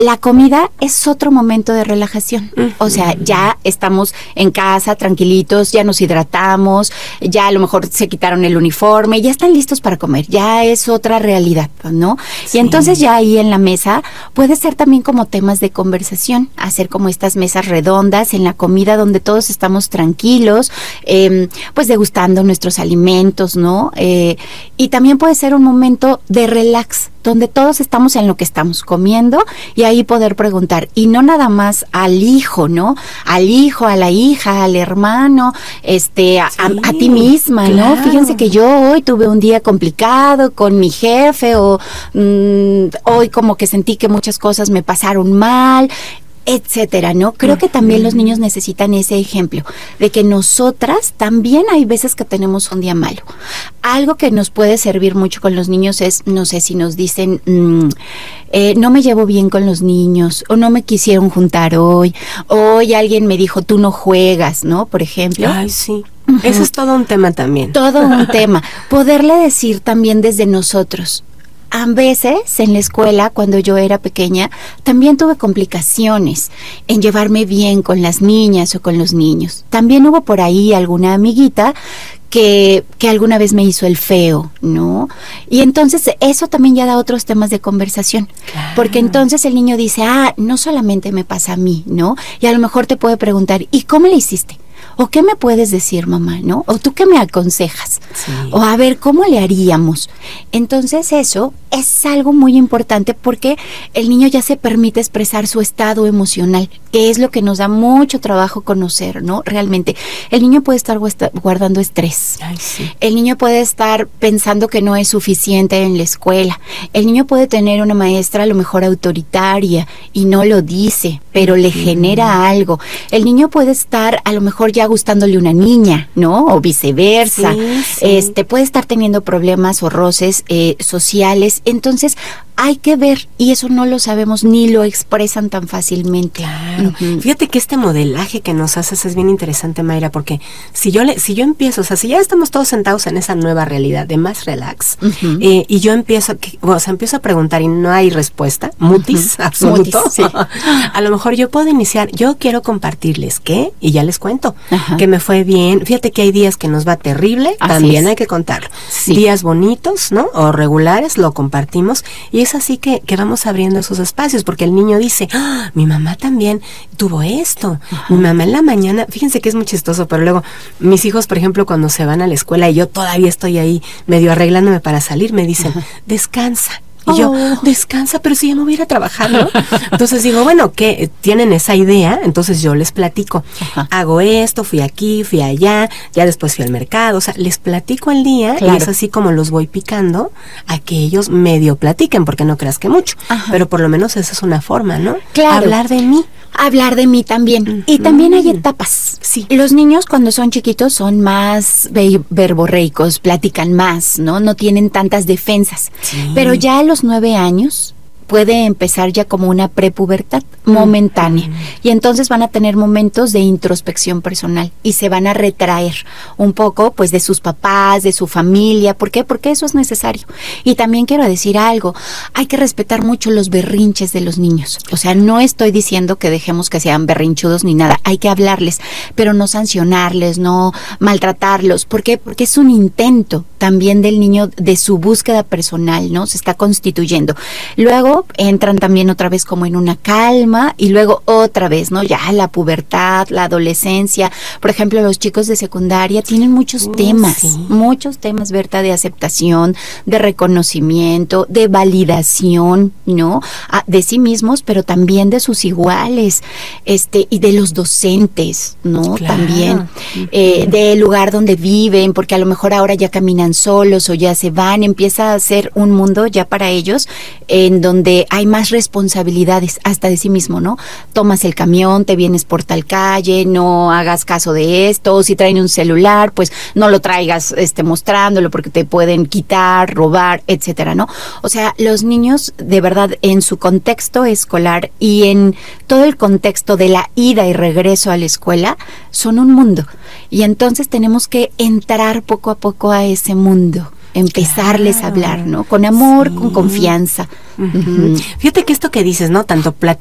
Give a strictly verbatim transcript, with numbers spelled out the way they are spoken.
la comida es otro momento de relajación. Uh-huh. O sea, ya estamos en casa tranquilitos, ya nos hidratamos, ya a lo mejor se quitaron el uniforme, ya están listos para comer, ya es otra realidad, ¿no? Sí. Y entonces ya ahí en la mesa puede ser también como temas de conversación, hacer como estas mesas redondas en la comida donde todos estamos tranquilos, eh, pues degustando nuestros alimentos, ¿no? Eh, y también puede ser un momento de relax, donde todos estamos en lo que estamos comiendo y ahí poder preguntar, y no nada más al hijo, ¿no? Al hijo, a la hija, al hermano, este, a, sí, a, a ti misma, claro. ¿no? Fíjense que yo hoy tuve un día complicado con mi jefe o mmm, hoy como que sentí que muchas cosas me pasaron mal, etcétera, ¿no? Creo que también los niños necesitan ese ejemplo de que nosotras también hay veces que tenemos un día malo. Algo que nos puede servir mucho con los niños es, no sé, si nos dicen, mmm, eh, no me llevo bien con los niños, o no me quisieron juntar hoy, o hoy alguien me dijo, tú no juegas, ¿no? Por ejemplo. Ay, sí. Uh-huh. Eso es todo un tema también. Todo un tema. Poderle decir también desde nosotros. A veces en la escuela, cuando yo era pequeña, también tuve complicaciones en llevarme bien con las niñas o con los niños. También hubo por ahí alguna amiguita que, que alguna vez me hizo el feo, ¿no? Y entonces eso también ya da otros temas de conversación. Claro. Porque entonces el niño dice, ah, no solamente me pasa a mí, ¿no? Y a lo mejor te puede preguntar, ¿y cómo le hiciste? ¿O qué me puedes decir, mamá, no? ¿O tú qué me aconsejas? Sí. O a ver, ¿cómo le haríamos? Entonces eso es algo muy importante porque el niño ya se permite expresar su estado emocional, que es lo que nos da mucho trabajo conocer, ¿no? Realmente, el niño puede estar guardando estrés. Ay, sí. El niño puede estar pensando que no es suficiente en la escuela. El niño puede tener una maestra a lo mejor autoritaria y no lo dice, pero le sí. genera algo. El niño puede estar a lo mejor ya gustándole una niña, ¿no? O viceversa. Sí, sí. Este, puede estar teniendo problemas o roces eh, sociales. Entonces, hay que ver, y eso no lo sabemos ni lo expresan tan fácilmente. Claro. Uh-huh. Fíjate que este modelaje que nos haces es bien interesante, Mayra, porque si yo le, si yo empiezo, o sea, si ya estamos todos sentados en esa nueva realidad de más relax, uh-huh. eh, y yo empiezo, que, o sea, empiezo a preguntar y no hay respuesta, mutis, uh-huh. absoluto, mutis, sí. a lo mejor yo puedo iniciar, yo quiero compartirles qué, y ya les cuento, uh-huh. que me fue bien. Fíjate que hay días que nos va terrible, así también es. Hay que contarlo. Sí. Días bonitos, ¿no? O regulares, lo compartimos, y es así que, que vamos abriendo esos espacios, porque el niño dice, ¡ah, mi mamá también tuvo esto! Ajá. Mi mamá en la mañana, fíjense que es muy chistoso, pero luego mis hijos, por ejemplo, cuando se van a la escuela y yo todavía estoy ahí medio arreglándome para salir, me dicen, ajá. descansa. Y yo, oh. descansa, pero si ya me voy a ir a trabajar, ¿no? Entonces digo, bueno, ¿qué? Tienen esa idea, entonces yo les platico. Ajá. Hago esto, fui aquí, fui allá, ya después fui al mercado, o sea, les platico el día, claro. y es así como los voy picando a que ellos medio platiquen, porque no creas que mucho, ajá. pero por lo menos esa es una forma, ¿no? Claro. Hablar de mí. Hablar de mí también. Uh-huh. Y también hay etapas. Sí. Los niños cuando son chiquitos son más ve- verborreicos, platican más, ¿no? No tienen tantas defensas. Sí. Pero ya a los nueve años puede empezar ya como una prepubertad momentánea. Mm. Y entonces van a tener momentos de introspección personal y se van a retraer un poco pues de sus papás, de su familia. ¿Por qué? Porque eso es necesario. Y también quiero decir algo, hay que respetar mucho los berrinches de los niños. O sea, no estoy diciendo que dejemos que sean berrinchudos ni nada, hay que hablarles, pero no sancionarles, no maltratarlos. ¿Por qué? Porque es un intento también del niño de su búsqueda personal, ¿no? Se está constituyendo. Luego entran también otra vez como en una calma y luego otra vez, ¿no? Ya la pubertad, la adolescencia. Por ejemplo, los chicos de secundaria tienen muchos uh, temas, sí. muchos temas, Berta, de aceptación, de reconocimiento, de validación, ¿no? Ah, de sí mismos, pero también de sus iguales, este, y de los docentes, ¿no? Claro. También, eh, del lugar donde viven, porque a lo mejor ahora ya caminan solos o ya se van, empieza a ser un mundo ya para ellos en donde hay más responsabilidades hasta de sí mismo, ¿no? Tomas el camión, te vienes por tal calle, no hagas caso de esto, o si traen un celular, pues no lo traigas este, mostrándolo porque te pueden quitar, robar, etcétera, ¿no? O sea, los niños de verdad en su contexto escolar y en todo el contexto de la ida y regreso a la escuela son un mundo y entonces tenemos que entrar poco a poco a ese mundo. empezarles claro. a hablar, ¿no? Con amor, sí. con confianza. Uh-huh. Uh-huh. Fíjate que esto que dices, ¿no? Tanto